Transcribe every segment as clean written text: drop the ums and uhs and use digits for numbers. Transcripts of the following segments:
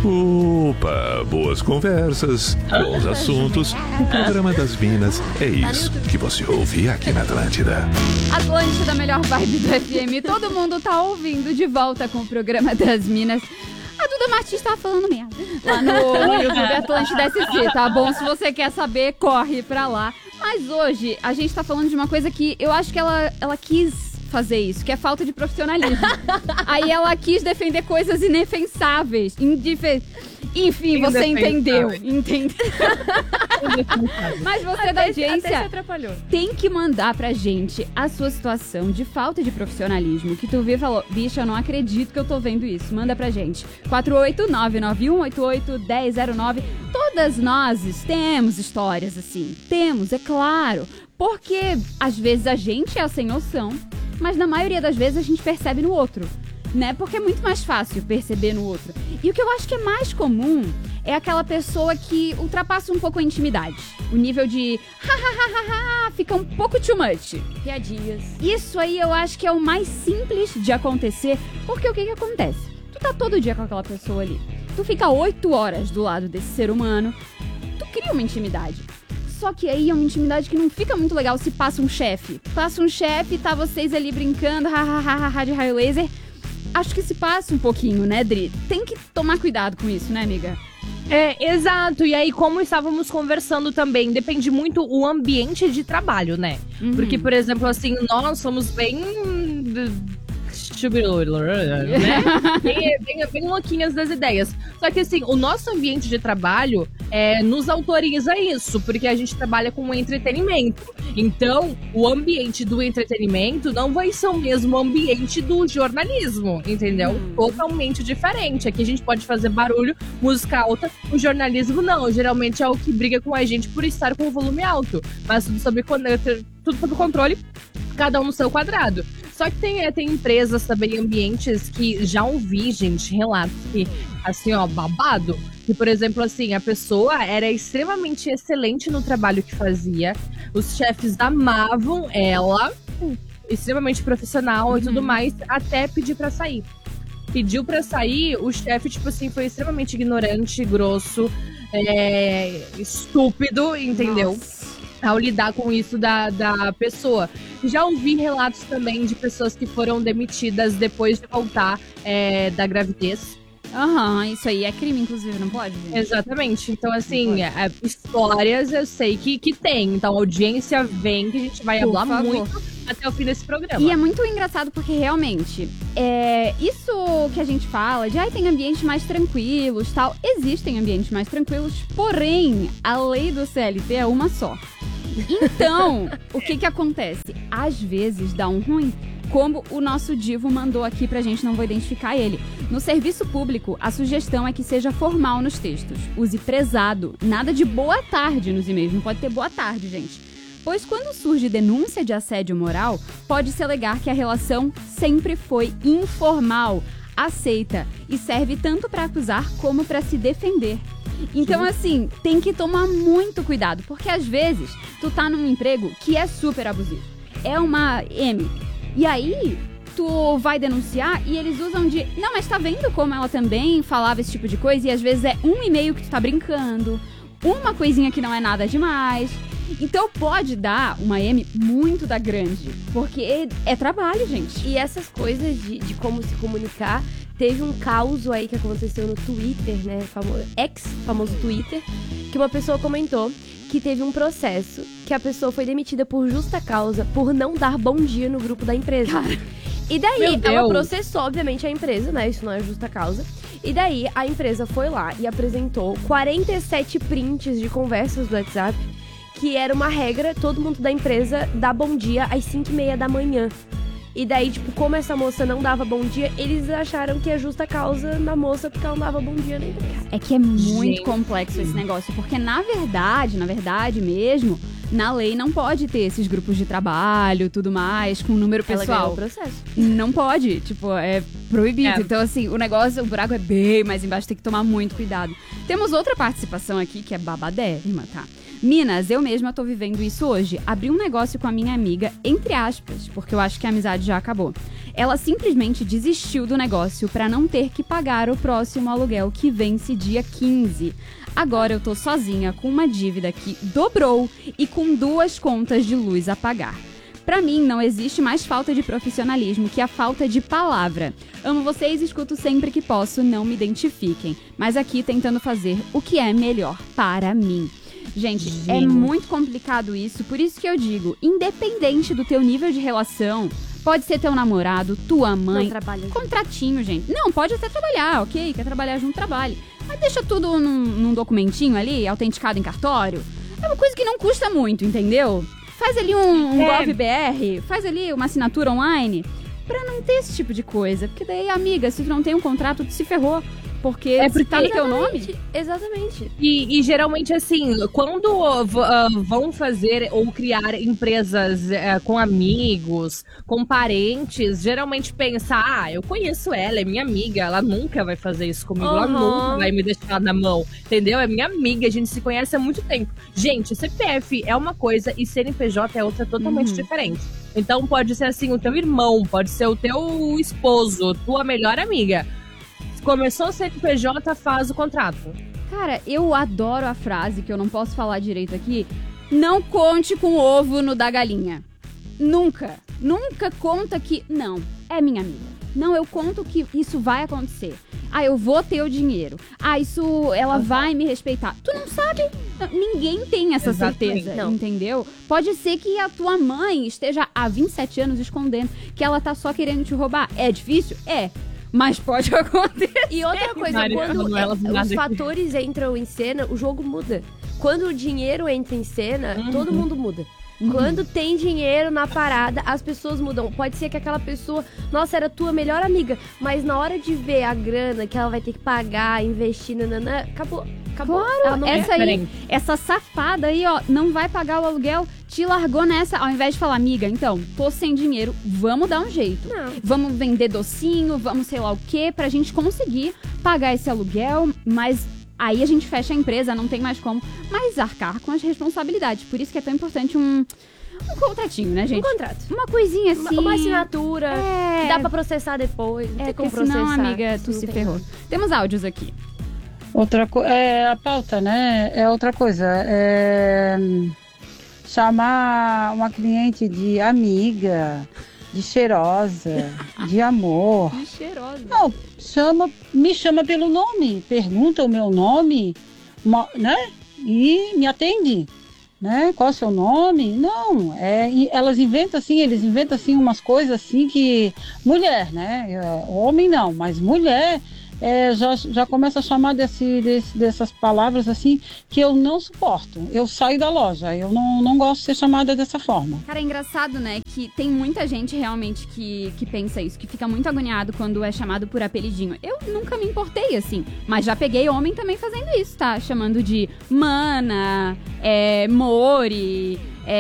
Opa, boas conversas, bons assuntos. O programa das Minas é isso que você ouve aqui na Atlântida. Atlântida, melhor vibe do FM. Todo mundo tá ouvindo de volta com o programa das Minas. A Duda Martins tava falando merda lá no YouTube Atlântida SC, tá bom? Se você quer saber, corre pra lá. Mas hoje a gente tá falando de uma coisa que eu acho que ela quis fazer isso, que é falta de profissionalismo. Aí ela quis defender coisas indefensáveis. Enfim, você entendeu. Mas você da audiência tem que mandar pra gente a sua situação de falta de profissionalismo. Que tu viu e falou, bicha, eu não acredito que eu tô vendo isso. Manda pra gente. 48991881009. Todas nós temos histórias assim. Temos, é claro. Porque às vezes a gente é sem noção, mas na maioria das vezes a gente percebe no outro, né? Porque é muito mais fácil perceber no outro. E o que eu acho que é mais comum é aquela pessoa que ultrapassa um pouco a intimidade. O nível de fica um pouco too much. Piadinhas. Isso aí eu acho que é o mais simples de acontecer, porque o que acontece? Tu tá todo dia com aquela pessoa ali. Tu fica 8 horas do lado desse ser humano, tu cria uma intimidade. Só que aí é uma intimidade que não fica muito legal se passa um chefe. Passa um chefe, tá vocês ali brincando, de raio laser. Acho que se passa um pouquinho, né, Dri? Tem que tomar cuidado com isso, né, amiga? É, exato. E aí, como estávamos conversando também, depende muito o ambiente de trabalho, né? Porque, por exemplo, assim, nós somos bem... né? bem louquinhas das ideias. Só que assim, o nosso ambiente de trabalho nos autoriza isso, porque a gente trabalha com entretenimento. Então, o ambiente do entretenimento não vai ser o mesmo ambiente do jornalismo, entendeu? Totalmente diferente. Aqui a gente pode fazer barulho, música alta, o jornalismo não. Geralmente é o que briga com a gente por estar com o volume alto. Mas tudo sob controle, cada um no seu quadrado. Só que tem empresas também, ambientes que já ouvi, gente, relatos que, assim, ó, babado. Que, por exemplo, assim, a pessoa era extremamente excelente no trabalho que fazia. Os chefes amavam ela, extremamente profissional e tudo mais, até pedir pra sair. Pediu pra sair, o chefe, tipo assim, foi extremamente ignorante, grosso, estúpido, entendeu? Nossa. Ao lidar com isso da pessoa. Já ouvi relatos também de pessoas que foram demitidas depois de voltar da gravidez. Isso aí é crime, inclusive, não pode, gente? Exatamente. Então, assim, histórias eu sei que tem. Então, a audiência vem, que a gente vai falar muito até o fim desse programa. E é muito engraçado porque, realmente, isso que a gente fala de tem ambientes mais tranquilos, tal. Existem ambientes mais tranquilos, porém, a lei do CLT é uma só. Então, o que acontece? Às vezes dá um ruim. Como o nosso divo mandou aqui pra gente, não vou identificar ele. No serviço público, a sugestão é que seja formal nos textos. Use prezado, nada de boa tarde nos e-mails. Não pode ter boa tarde, gente. Pois quando surge denúncia de assédio moral, pode-se alegar que a relação sempre foi informal, aceita e serve tanto para acusar como para se defender. Então, assim, tem que tomar muito cuidado, porque às vezes tu tá num emprego que é super abusivo. É uma M. E aí, tu vai denunciar e eles usam de... Não, mas tá vendo como ela também falava esse tipo de coisa? E às vezes é um e-mail que tu tá brincando, uma coisinha que não é nada demais. Então pode dar uma M muito da grande, porque é trabalho, gente. E essas coisas de como se comunicar... Teve um caos aí que aconteceu no Twitter, né? Famoso Twitter, que uma pessoa comentou que teve um processo que a pessoa foi demitida por justa causa por não dar bom dia no grupo da empresa. Cara, e daí ela processou, obviamente, a empresa, né? Isso não é justa causa. E daí a empresa foi lá e apresentou 47 prints de conversas do WhatsApp, que era uma regra, todo mundo da empresa dá bom dia às 5h30 da manhã. E daí, tipo, como essa moça não dava bom dia, eles acharam que é justa causa da moça porque ela não dava bom dia na empresa. É que é muito complexo esse negócio, porque na verdade mesmo, na lei não pode ter esses grupos de trabalho, tudo mais, com número pessoal. Ela ganhou o processo. Não pode, tipo, é proibido. Então, assim, o buraco é bem mais embaixo, tem que tomar muito cuidado. Temos outra participação aqui, que é babadérrima, tá? Minas, eu mesma tô vivendo isso hoje. Abri um negócio com a minha amiga, entre aspas, porque eu acho que a amizade já acabou. Ela simplesmente desistiu do negócio pra não ter que pagar o próximo aluguel que vence dia 15. Agora eu tô sozinha com uma dívida que dobrou e com 2 contas de luz a pagar. Pra mim, não existe mais falta de profissionalismo que a falta de palavra. Amo vocês, escuto sempre que posso, não me identifiquem. Mas aqui tentando fazer o que é melhor para mim. Gente, é muito complicado isso, por isso que eu digo, independente do teu nível de relação, pode ser teu namorado, tua mãe, contratinho, gente. Não, pode até trabalhar, ok? Quer trabalhar junto, trabalhe. Mas deixa tudo num documentinho ali, autenticado em cartório. É uma coisa que não custa muito, entendeu? Faz ali um GovBR, faz ali uma assinatura online, pra não ter esse tipo de coisa. Porque daí, amiga, se tu não tem um contrato, tu se ferrou. Porque tá no teu nome? Exatamente. E geralmente, assim, quando vão fazer ou criar empresas com amigos, com parentes, geralmente pensa, eu conheço ela, é minha amiga, ela nunca vai fazer isso comigo, ela nunca vai me deixar na mão, entendeu? É minha amiga, a gente se conhece há muito tempo. Gente, CPF é uma coisa e CNPJ é outra totalmente diferente. Então pode ser, assim, o teu irmão, pode ser o teu esposo, tua melhor amiga. Começou o CNPJ, faz o contrato. Cara, eu adoro a frase, que eu não posso falar direito aqui. Não conte com o ovo no da galinha. Nunca. Nunca conta que... Não, é minha amiga. Não, eu conto que isso vai acontecer. Eu vou ter o dinheiro. Ela vai me respeitar. Tu não sabe? Ninguém tem essa certeza, entendeu? Pode ser que a tua mãe esteja há 27 anos escondendo que ela tá só querendo te roubar. É difícil? É. Mas pode acontecer. E outra coisa, quando os fatores entram em cena, o jogo muda. Quando o dinheiro entra em cena, todo mundo muda. Quando tem dinheiro na parada, as pessoas mudam. Pode ser que aquela pessoa, nossa, era tua melhor amiga, mas na hora de ver a grana que ela vai ter que pagar, investir, acabou. Claro, essa safada aí, ó, não vai pagar o aluguel, te largou nessa, ao invés de falar, amiga, então, tô sem dinheiro, vamos dar um jeito. Vamos vender docinho, vamos sei lá o quê, pra gente conseguir pagar esse aluguel, mas aí a gente fecha a empresa, não tem mais como, mas arcar com as responsabilidades. Por isso que é tão importante um contratinho, né, gente? Um contrato. Uma coisinha assim. Uma assinatura, que dá pra processar depois, não tem como processar. Senão, amiga, tu se ferrou. Temos áudios aqui. Outra coisa, a pauta, né? É outra coisa. Chamar uma cliente de amiga, de cheirosa, de amor. De cheirosa. Não, me chama pelo nome, pergunta o meu nome, né? E me atende, né? Qual é o seu nome? Não, eles inventam assim umas coisas assim que... Mulher, né? Homem não, mas mulher... já começa a chamar dessas palavras assim que eu não suporto. Eu saio da loja, eu não gosto de ser chamada dessa forma. Cara, é engraçado, né, que tem muita gente realmente que pensa isso, que fica muito agoniado quando é chamado por apelidinho. Eu nunca me importei assim, mas já peguei homem também fazendo isso, tá? Chamando de mana, mori,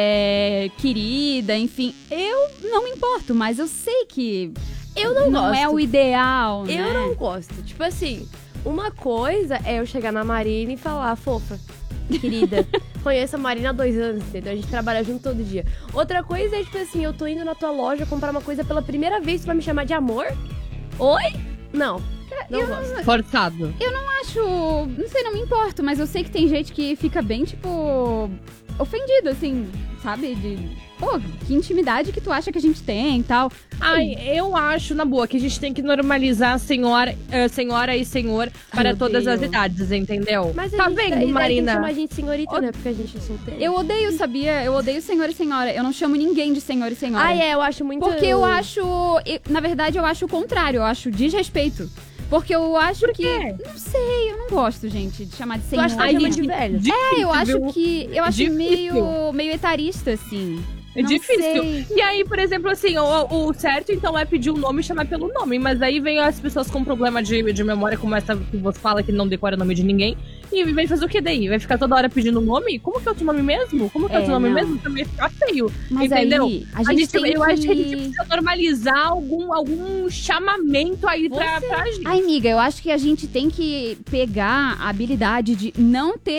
querida, enfim. Eu não me importo, mas eu sei que... Eu não gosto. Não é o ideal, né? Eu não gosto. Tipo assim, uma coisa é eu chegar na Marina e falar, fofa, querida, conheço a Marina há 2 anos, entendeu? A gente trabalha junto todo dia. Outra coisa é, tipo assim, eu tô indo na tua loja comprar uma coisa pela primeira vez, tu vai me chamar de amor? Oi? Não. Não gosto. Forçado. Eu não acho... Não sei, não me importo, mas eu sei que tem gente que fica bem, tipo... ofendido, assim, sabe? Pô, que intimidade que tu acha que a gente tem e tal. Eu acho, na boa, que a gente tem que normalizar senhora e senhor para todas as idades, entendeu? Mas tá vendo, Marina? Chama a gente senhorita, né? Porque a gente é solteira. Eu odeio, sabia? Eu odeio senhor e senhora. Eu não chamo ninguém de senhor e senhora. Eu acho muito... Porque eu acho... Na verdade, eu acho o contrário. Eu acho desrespeito. Porque eu acho que... Não sei, eu não gosto, gente, de chamar de senhor. Tu acha que de velho? Eu acho que... Eu acho meio etarista, assim. É difícil. E aí, por exemplo, assim, o certo, então, é pedir o nome e chamar pelo nome. Mas aí vem as pessoas com problema de memória, como essa que você fala, que não decora o nome de ninguém. E vai fazer o que daí? Vai ficar toda hora pedindo o nome? Como que é o teu nome mesmo? Como que é o teu nome mesmo? Também fica feio. Mas entendeu? Aí, eu acho que a gente precisa normalizar algum chamamento aí pra gente. Amiga, eu acho que a gente tem que pegar a habilidade de não ter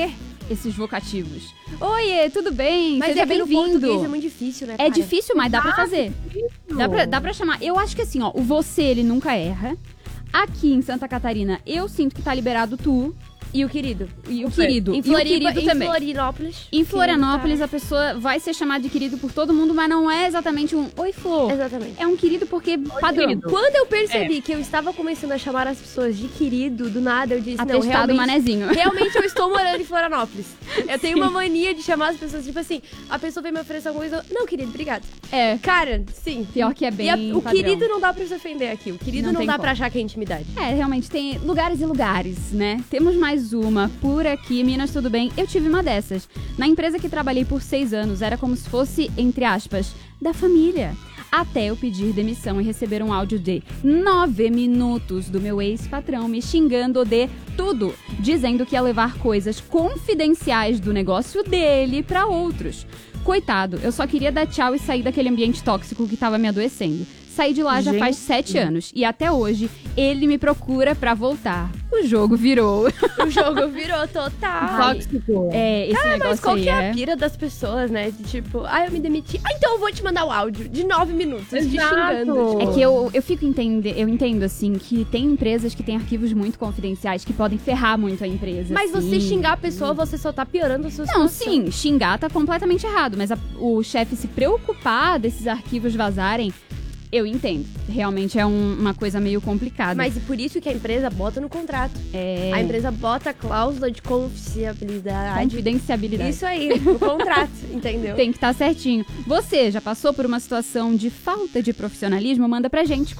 esses vocativos. Oiê, tudo bem? Mas Seja é que no bem-vindo. português é muito difícil, né, É cara? difícil, mas dá pra fazer. Dá pra chamar. Eu acho que assim, ó, o você, ele nunca erra. Aqui em Santa Catarina, eu sinto que tá liberado tu. E o querido. E o querido. Em Floripa, e o querido em também. Florianópolis. Em Florianópolis, a pessoa vai ser chamada de querido por todo mundo, mas não é exatamente um oi, Flor. Exatamente. É um querido porque padrão. querido. Quando eu percebi que eu estava começando a chamar as pessoas de querido, do nada, eu disse, não, Atestado realmente, manezinho. realmente eu estou morando em Florianópolis. Eu tenho uma mania de chamar as pessoas, tipo assim, a pessoa vem me oferecer alguma coisa, não, querido, obrigado. É, Cara, sim. pior que é bem O padrão. querido não dá pra se ofender aqui. O querido Não não tem dá como. pra achar que é intimidade. É, realmente tem lugares e lugares, né? Temos mais uma por aqui. Minas, tudo bem? Eu tive uma dessas. Na empresa que trabalhei por 6 anos, era como se fosse, entre aspas, da família. Até eu pedir demissão e receber um áudio de 9 minutos do meu ex-patrão me xingando de tudo, dizendo que ia levar coisas confidenciais do negócio dele pra outros. Coitado, eu só queria dar tchau e sair daquele ambiente tóxico que tava me adoecendo. Saí de lá já faz 7 anos e até hoje ele me procura pra voltar. O jogo virou. O jogo virou total. Tóxico. É, esse negócio Mas qual aí que é a pira das pessoas, né? De tipo, eu me demiti. Então eu vou te mandar o áudio de 9 minutos te Exato. xingando. É que eu entendo assim que tem empresas que têm arquivos muito confidenciais que podem ferrar muito a empresa. Mas assim. você xingar a pessoa, você só tá piorando a sua Não, situação. sim, xingar tá completamente errado, mas o chefe se preocupar desses arquivos vazarem, eu entendo. Realmente é uma coisa meio complicada. Mas e por isso que a empresa bota no contrato. é A empresa bota a cláusula de confidencialidade. confidenciabilidade. Isso aí, no contrato, entendeu? Tem que estar certinho. Você já passou por uma situação de falta de profissionalismo? Manda pra gente,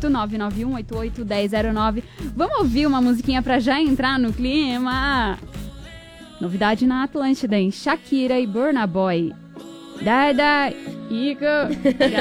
48991881009. Vamos ouvir uma musiquinha pra já entrar no clima? Novidade na Atlântida, hein? Shakira e Burna Boy. Dai, Ico.